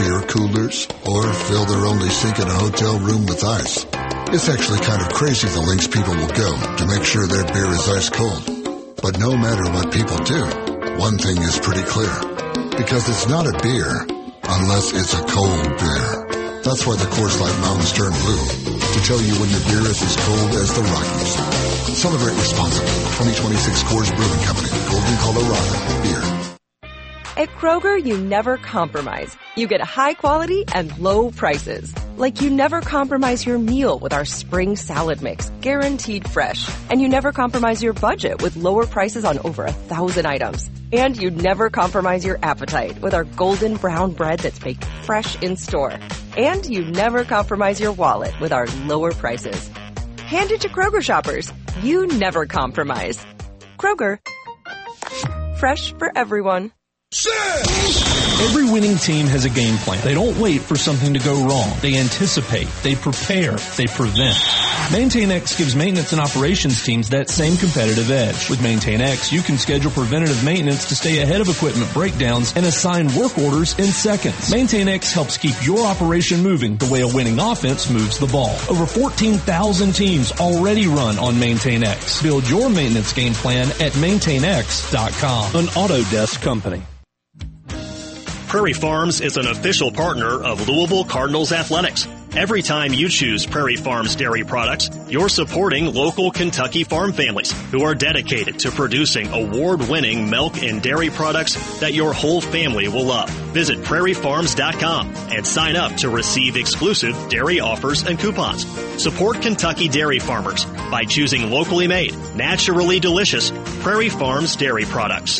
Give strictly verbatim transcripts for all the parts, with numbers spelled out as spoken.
beer coolers or fill their only sink in a hotel room with ice. It's actually kind of crazy the lengths people will go to make sure their beer is ice cold. But no matter what people do, one thing is pretty clear. Because it's not a beer unless it's a cold beer. That's why the Coors Light Mountains turn blue, to tell you when your beer is as cold as the Rockies. Celebrate responsibly. twenty twenty-six Coors Brewing Company, Golden, Colorado. Beer. At Kroger, you never compromise. You get high quality and low prices. Like you never compromise your meal with our spring salad mix, guaranteed fresh. And you never compromise your budget with lower prices on over a thousand items. And you never compromise your appetite with our golden brown bread that's baked fresh in store. And you never compromise your wallet with our lower prices. Hand it to Kroger shoppers. You never compromise. Kroger. Fresh for everyone. Every winning team has a game plan. They don't wait for something to go wrong. They anticipate. They prepare. They prevent. MaintainX gives maintenance and operations teams that same competitive edge. With MaintainX, you can schedule preventative maintenance to stay ahead of equipment breakdowns and assign work orders in seconds. MaintainX helps keep your operation moving the way a winning offense moves the ball. Over fourteen thousand teams already run on MaintainX. Build your maintenance game plan at maintain x dot com. An Autodesk company. Prairie Farms is an official partner of Louisville Cardinals Athletics. Every time you choose Prairie Farms dairy products, you're supporting local Kentucky farm families who are dedicated to producing award-winning milk and dairy products that your whole family will love. Visit prairie farms dot com and sign up to receive exclusive dairy offers and coupons. Support Kentucky dairy farmers by choosing locally made, naturally delicious Prairie Farms dairy products.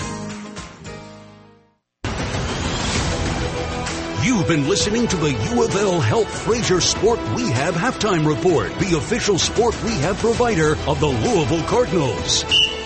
You've been listening to the U of L Health Fraser Sport Rehab Halftime Report, the official sport rehab provider of the Louisville Cardinals.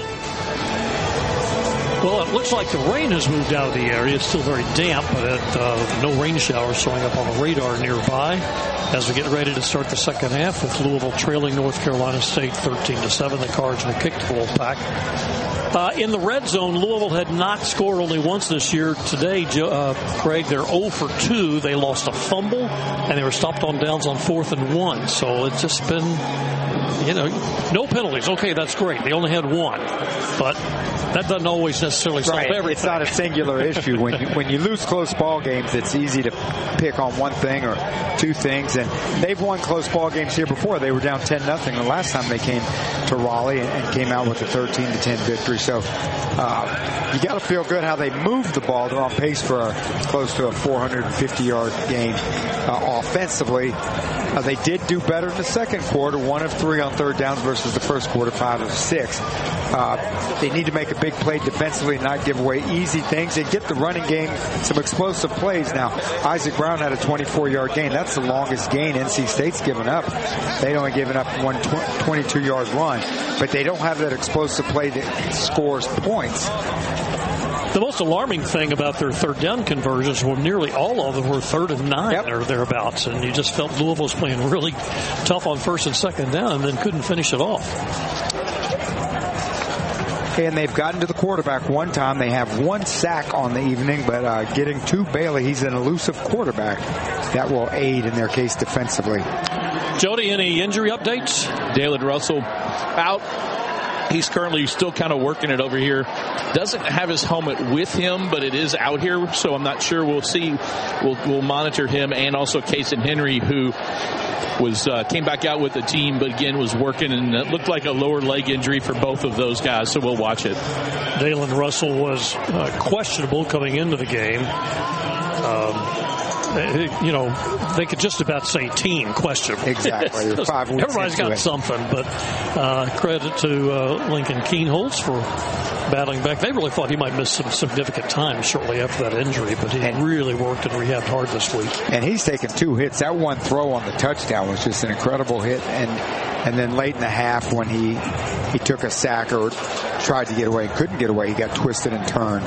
Well, it looks like the rain has moved out of the area. It's still very damp, but uh, no rain showers showing up on the radar nearby as we get ready to start the second half with Louisville trailing North Carolina State thirteen to seven. The Cards will kick to Wolfpack. Uh, in the red zone, Louisville had not scored only once this year. Today, uh, Craig, they're zero for two. They lost a fumble, and they were stopped on downs on fourth and one. So it's just been, you know, no penalties. Okay, that's great. They only had one. But that doesn't always necessarily solve right. everything. It's not a singular issue. When you, when you lose close ball games, it's easy to pick on one thing or two things. And they've won close ball games here before. They were down ten nothing the last time they came to Raleigh and, and came out with a thirteen to ten victory. So uh, you got to feel good how they moved the ball. They're on pace for a, close to a four hundred fifty yard game uh, offensively. Uh, they did do better in the second quarter, one of three on third downs versus the first quarter, five of six. Uh, they need to make a big play defensively and not give away easy things and get the running game some explosive plays. Now, Isaac Brown had a twenty-four yard gain. That's the longest gain N C State's given up. They'd only given up one twenty-two yard run, but they don't have that explosive play that scores points. The most alarming thing about their third down conversions were nearly all of them were third and nine yep. or thereabouts, and you just felt Louisville was playing really tough on first and second down and then couldn't finish it off. And they've gotten to the quarterback one time. They have one sack on the evening, but uh, getting to Bailey, he's an elusive quarterback. That will aid in their case defensively. Jody, any injury updates? Dalen Russell out. He's currently still kind of working it over here. Doesn't have his helmet with him, but it is out here, so I'm not sure. We'll see. We'll, we'll monitor him, and also Kason Henry, who was uh, came back out with the team, but again was working, and it looked like a lower leg injury for both of those guys, so we'll watch it. Dalen Russell was uh, questionable coming into the game. Um, You know, they could just about say team questionable. Exactly. Five weeks Everybody's got it. something, but uh, credit to uh, Lincoln Keenholz for battling back. They really thought he might miss some significant time shortly after that injury, but he and, really worked and rehabbed hard this week. And he's taken two hits. That one throw on the touchdown was just an incredible hit, and and then late in the half when he he took a sack or tried to get away and couldn't get away, he got twisted and turned.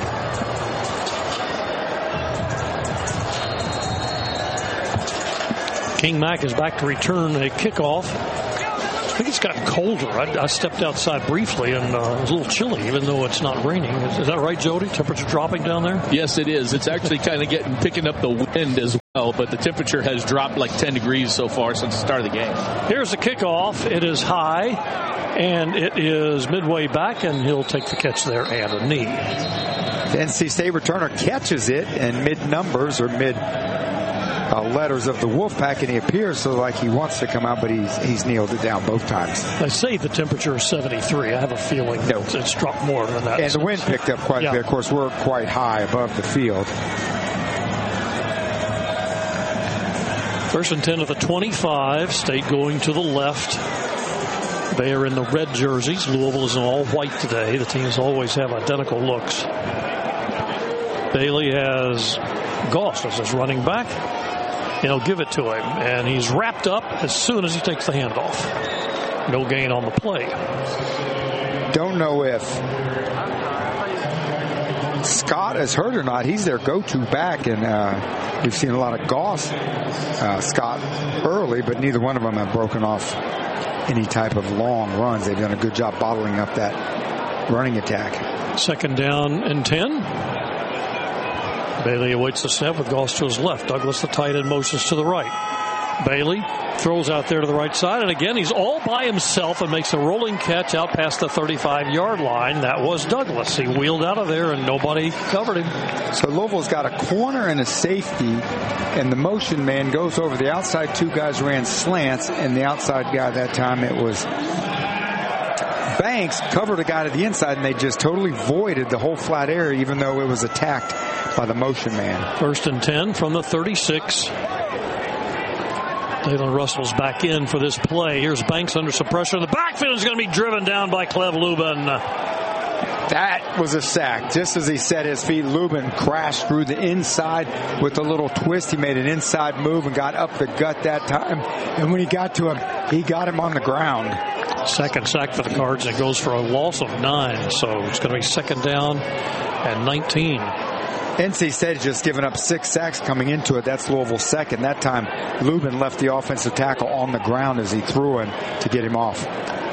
King Mack is back to return a kickoff. I think it's gotten colder. I, I stepped outside briefly, and uh, it was a little chilly, even though it's not raining. Is, is that right, Jody? Temperature dropping down there? Yes, it is. It's actually kind of getting picking up the wind as well, but the temperature has dropped like ten degrees so far since the start of the game. Here's the kickoff. It is high, and it is midway back, and he'll take the catch there and a knee. The N C State returner catches it in mid-numbers or mid Uh, letters of the Wolfpack, and he appears so like he wants to come out, but he's he's kneeled it down both times. They say the temperature is seventy-three. I have a feeling no. it's, it's dropped more than that. And the wind picked up quite yeah. a bit. Of course, we're quite high above the field. First and ten of the twenty-five. State going to the left. They are in the red jerseys. Louisville is in all white today. The teams always have identical looks. Bailey has Goss as his running back. He'll give it to him, and he's wrapped up as soon as he takes the handoff. No gain on the play. Don't know if Scott is hurt or not. He's their go-to back, and uh, we've seen a lot of Goss, uh, Scott early, but neither one of them have broken off any type of long runs. They've done a good job bottling up that running attack. Second down and ten. Bailey awaits the snap with Goss to his left. Douglas, the tight end, motions to the right. Bailey throws out there to the right side, and again, he's all by himself and makes a rolling catch out past the thirty-five-yard line. That was Douglas. He wheeled out of there, and nobody covered him. So Louisville's got a corner and a safety, and the motion man goes over the outside. Two guys ran slants, and the outside guy that time, it was Banks, covered a guy to the inside, and they just totally voided the whole flat area, even though it was attacked by the motion man. First and ten from the thirty-six. Dalen Russell's back in for this play. Here's Banks under some pressure. The backfield is going to be driven down by Clev Lubin. That was a sack. Just as he set his feet, Lubin crashed through the inside with a little twist. He made an inside move and got up the gut that time. And when he got to him, he got him on the ground. Second sack for the Cards, and it goes for a loss of nine. So it's going to be second down and nineteen. N C State has just given up six sacks coming into it. That's Louisville's second. That time, Lubin left the offensive tackle on the ground as he threw him to get him off.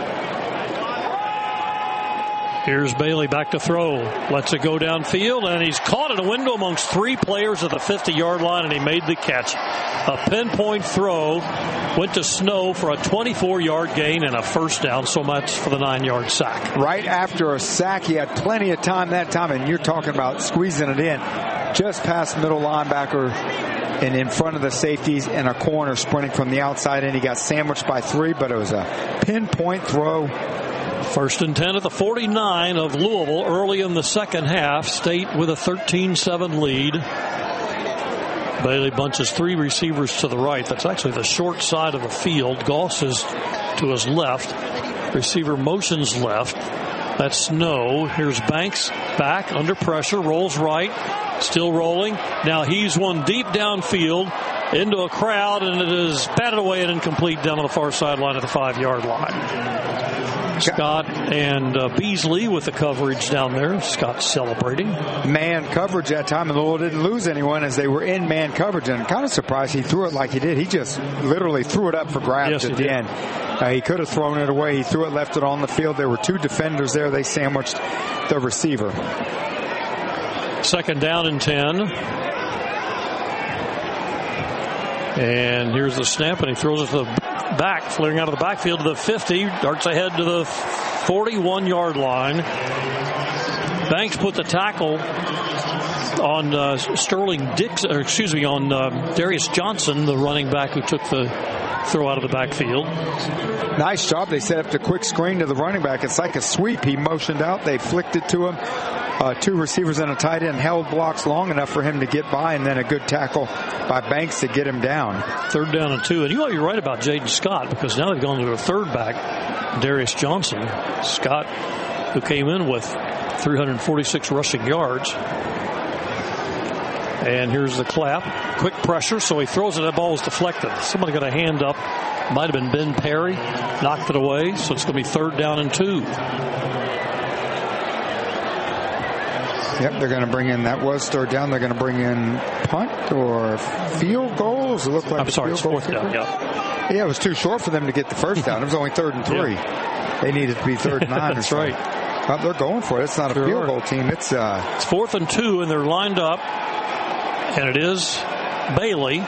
Here's Bailey back to throw. Lets it go downfield, and he's caught in a window amongst three players at the fifty-yard line, and he made the catch. A pinpoint throw went to Snow for a twenty-four-yard gain and a first down. So much for the nine-yard sack. Right after a sack, he had plenty of time that time, and you're talking about squeezing it in just past middle linebacker and in front of the safeties and a corner sprinting from the outside, and he got sandwiched by three, but it was a pinpoint throw. First and ten at the forty-nine of Louisville early in the second half. State with a thirteen seven lead. Bailey bunches three receivers to the right. That's actually the short side of the field. Goss is to his left. Receiver motions left. That's Snow. Here's Banks back under pressure. Rolls right. Still rolling. Now he's one deep downfield into a crowd, and it is batted away and incomplete down on the far sideline of the five-yard line. Scott and uh, Beasley with the coverage down there. Scott celebrating. Man coverage that time, and Louisville didn't lose anyone as they were in man coverage. And I'm kind of surprised he threw it like he did. He just literally threw it up for grabs yes, at the did. end. Uh, he could have thrown it away. He threw it, left it on the field. There were two defenders there. They sandwiched the receiver. Second down and ten. And here's the snap, and he throws it to the back, flaring out of the backfield to the fifty, darts ahead to the forty-one-yard line. Banks put the tackle on uh, Sterling Dix, or excuse me, on uh, Darius Johnson, the running back who took the throw out of the backfield. Nice job. They set up the quick screen to the running back. It's like a sweep. He motioned out. They flicked it to him. Uh, two receivers and a tight end held blocks long enough for him to get by, and then a good tackle by Banks to get him down. Third down and two. And you might be right about Jaden Scott, because now they've gone to a third back, Darius Johnson. Scott, who came in with three hundred forty-six rushing yards. And here's the clap. Quick pressure, so he throws it. That ball was deflected. Somebody got a hand up. Might have been Ben Perry. Knocked it away, so it's going to be third down and two. Yep, they're going to bring in, that was third down, they're going to bring in punt or field goal. Does it look like I'm a sorry, it's field goal fourth down, kicker? yeah. Yeah, it was too short for them to get the first down. It was only third and three. Yeah. They needed to be third and nine. That's or right. Uh, they're going for it. It's not Sure a field are. goal team. It's uh, It's fourth and two, and they're lined up, and it is Bailey